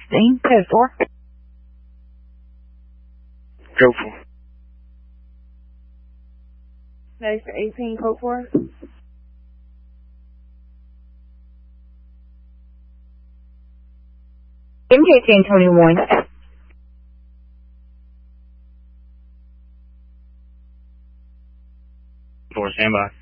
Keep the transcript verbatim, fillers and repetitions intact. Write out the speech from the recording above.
sixteen, code four. Go for. Next for eighteen, code four. M J ten twenty-one. For standby.